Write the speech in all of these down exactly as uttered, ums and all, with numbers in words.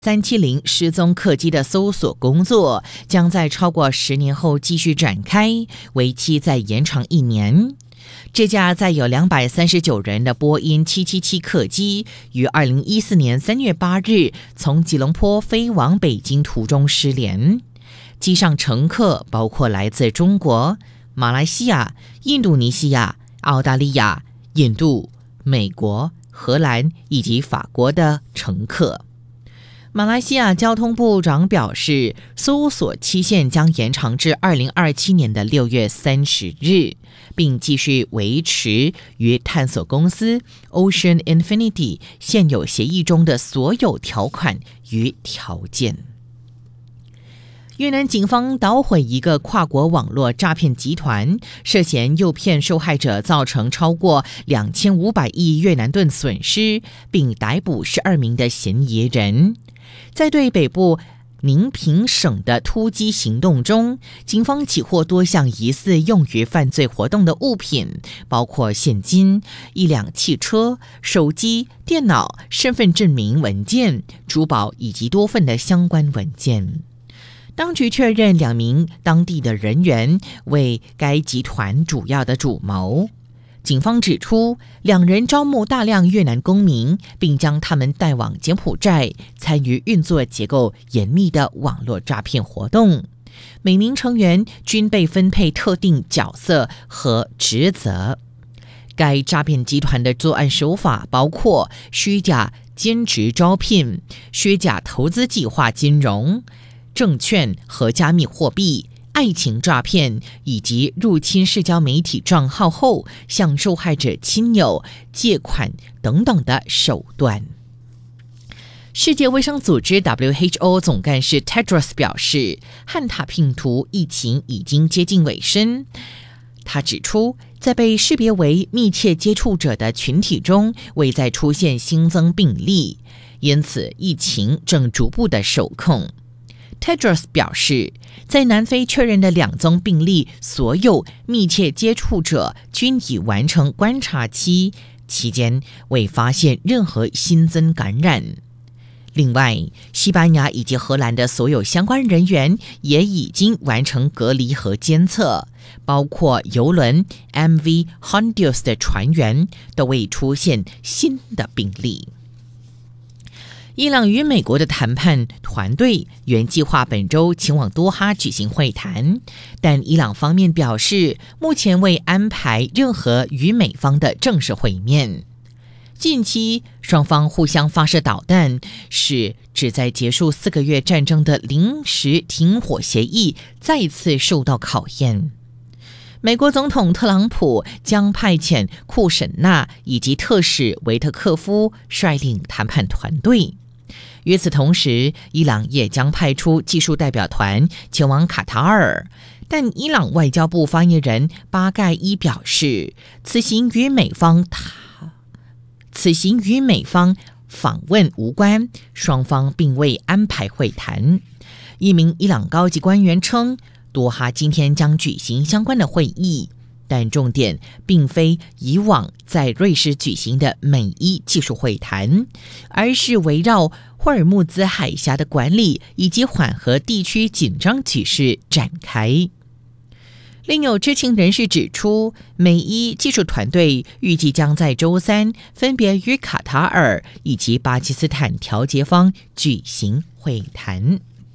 三七零失踪客机的搜索工作将在超过十年后继续展开，为期再延长一年。这架载有两百三十九人的波音七七七客机于二零一四年三月八日从吉隆坡飞往北京途中失联，机上乘客包括来自中国、马来西亚、印度尼西亚、澳大利亚、印度、美国、荷兰以及法国的乘客。马来西亚交通部长表示，搜索期限将延长至二零二七年的六月三十日，并继续维持与探索公司 Ocean Infinity 现有协议中的所有条款与条件。越南警方捣毁一个跨国网络诈骗集团，涉嫌诱骗受害者，造成超过两千五百亿越南盾损失，并逮捕十二名的嫌疑人。在对北部宁平省的突击行动中，警方起获多项疑似用于犯罪活动的物品，包括现金、一辆汽车、手机、电脑、身份证明文件、珠宝以及多份的相关文件。当局确认两名当地的人员为该集团主要的主谋。警方指出，两人招募大量越南公民，并将他们带往柬埔寨，参与运作结构严密的网络诈骗活动。每名成员均被分配特定角色和职责。该诈骗集团的作案手法包括虚假兼职招聘、虚假投资计划金融、证券和加密货币、爱情诈骗，以及入侵社交媒体账号后向受害者亲友借款等等的手段。世界卫生组织 W H O 总干事 Tedros 表示，汉塔病毒疫情已经接近尾声。他指出，在被识别为密切接触者的群体中未再出现新增病例，因此疫情正逐步的受控。Tedros 表示，在南非确认的两宗病例，所有密切接触者均已完成观察期，期间未发现任何新增感染。另外，西班牙以及荷兰的所有相关人员也已经完成隔离和监测，包括邮轮 M V Honduras 的船员都未出现新的病例。伊朗与美国的谈判团队原计划本周前往多哈举行会谈，但伊朗方面表示，目前未安排任何与美方的正式会面。近期双方互相发射导弹，使旨在结束四个月战争的临时停火协议再次受到考验。美国总统特朗普将派遣库什纳以及特使维特科夫率领谈判团队。与此同时，伊朗也将派出技术代表团前往卡塔尔，但伊朗外交部发言人巴盖伊表示，此行与美方此行与美方访问无关，双方并未安排会谈。一名伊朗高级官员称，多哈今天将举行相关的会议，但重点并非以往在瑞士举行的美伊技术会谈，而是围绕霍尔木兹海峡的管理以及缓和地区紧张局势展开。另有知情人士指出，美伊技术团队预计将在周三分别与卡塔尔以及巴基斯坦调解方举行会谈。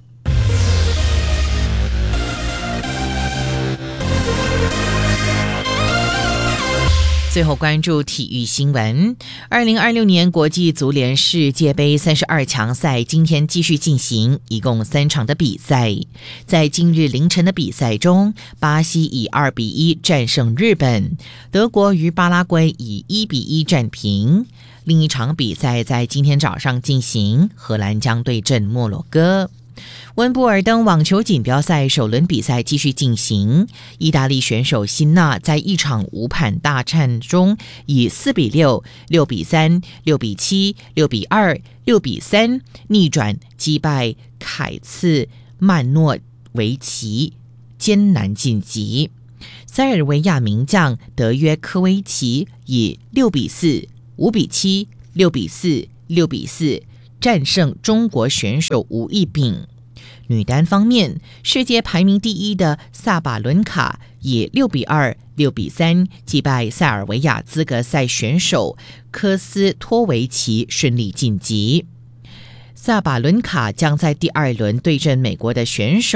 最后关注体育新闻。二零二六年国际足联世界杯三十二强赛今天继续进行，一共三场的比赛。在今日凌晨的比赛中，巴西以二比一战胜日本，德国与巴拉圭以一比一战平。另一场比赛在今天早上进行，荷兰将对阵摩洛哥。温布尔登网球锦标赛首轮比赛继续进行，意大利选手辛纳在一场无盘大战中以四比六、六比三、六比七、六比二、六比三逆转击败凯茨曼诺维奇，艰难晋级。塞尔维亚名将德约科维奇以六比四、五比七、六比四、六比四战胜中国选手吴亦丙。女单方面，世界排名第一的萨巴伦卡以六比二、六比三击败塞尔维亚资格赛选手科斯托维奇，顺利晋级。萨巴伦卡将在第二轮对阵美国的选手